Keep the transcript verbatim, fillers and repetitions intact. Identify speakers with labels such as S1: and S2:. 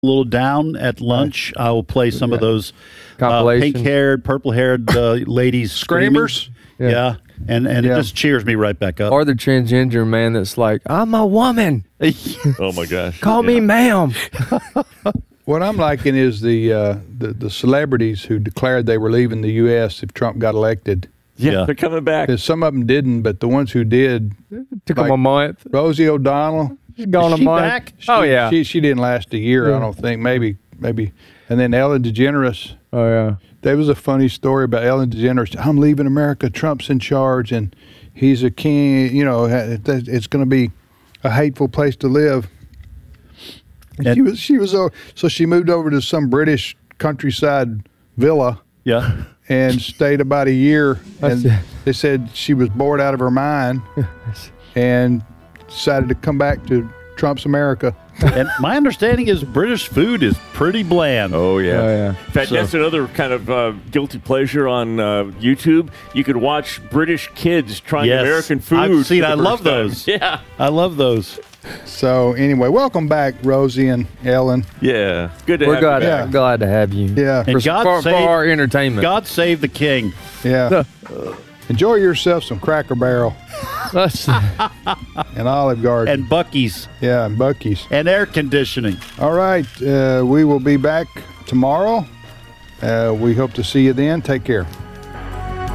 S1: little down at lunch, I will play some
S2: Yeah.
S1: of those uh,
S2: Compilation.
S1: pink-haired, purple-haired uh, ladies
S3: Screamers?
S1: screaming.
S2: Yeah.
S1: Yeah, and and
S3: Yeah.
S1: it just cheers me right back up.
S2: Or the transgender man that's like, I'm a woman.
S4: Oh my gosh.
S2: Call me
S4: Yeah.
S2: ma'am.
S3: What I'm liking is the, uh, the the celebrities who declared they were leaving the U S if Trump got elected.
S4: Yeah,
S1: Yeah.
S4: they're coming back.
S3: Because some of them didn't, but the ones who did,
S2: Took
S3: Like-
S2: him a month.
S3: Rosie O'Donnell,
S2: She's gone
S1: Is
S2: a
S1: she
S2: month.
S1: back?
S2: Oh, yeah.
S3: she she didn't last a year,
S2: Yeah.
S3: I don't think. Maybe maybe, and then Ellen DeGeneres.
S2: Oh, yeah.
S3: There was a funny story about Ellen DeGeneres. I'm leaving America. Trump's in charge, and he's a king. You know, it's going to be a hateful place to live. And
S1: And-
S3: she was she was o- so she moved over to some British countryside villa
S1: Yeah.
S3: and stayed about a year. And
S2: That's-
S3: they said she was bored out of her mind and decided to come back to Trump's America.
S1: And my understanding is British food is pretty bland.
S4: Oh yeah.
S2: Oh, yeah.
S4: In fact,
S1: So-
S4: that's another kind of uh, guilty pleasure on uh, YouTube. You could watch British kids trying
S1: Yes.
S4: American food.
S1: I've seen-
S4: for the
S1: I
S4: first
S1: love
S4: time.
S1: those.
S4: Yeah,
S1: I love those.
S3: So anyway, welcome back, Rosie and Ellen.
S4: yeah. Good to
S2: We're
S4: have
S2: glad,
S4: you
S3: Yeah.
S2: glad to have you.
S3: Yeah,
S1: And
S2: For,
S1: God
S2: for, for
S1: save-
S2: our entertainment.
S1: God save the king.
S3: yeah. Enjoy yourself some Cracker Barrel
S2: That's-
S3: and Olive Garden.
S1: And Buc-ee's
S3: yeah, and Buc-ee's.
S1: and air conditioning.
S3: All right, uh, we will be back tomorrow. Uh, we hope to see you then. Take care.